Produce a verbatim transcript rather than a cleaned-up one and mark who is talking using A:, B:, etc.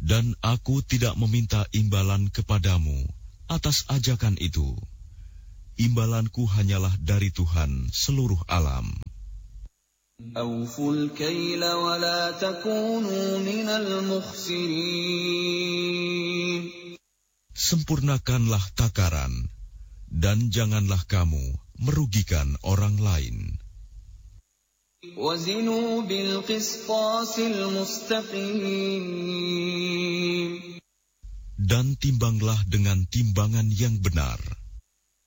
A: Dan aku tidak meminta imbalan kepadamu atas ajakan itu. Imbalanku hanyalah dari Tuhan seluruh alam.
B: أوفوا الكيل ولا تكونوا من المخسرين.
A: Sempurnakanlah takaran, dan janganlah kamu merugikan orang lain.
B: وزنوا بالقسطاس المستقيم.
A: Dan timbanglah dengan timbangan yang benar.